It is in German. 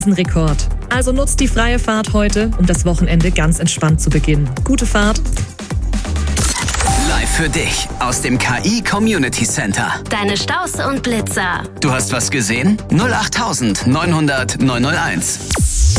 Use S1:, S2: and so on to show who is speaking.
S1: Rekord. Also nutzt die freie Fahrt heute, um das Wochenende ganz entspannt zu beginnen. Gute Fahrt.
S2: Live für dich aus dem KI Community Center.
S3: Deine Staus und Blitzer.
S2: Du hast was gesehen? 08900 901.